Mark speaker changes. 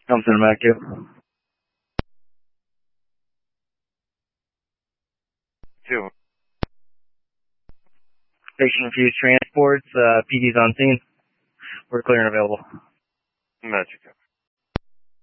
Speaker 1: I'm sending back to you.
Speaker 2: 2.
Speaker 1: Station Fuse Transports, PD's on scene. We're clear and available.
Speaker 2: Mexico.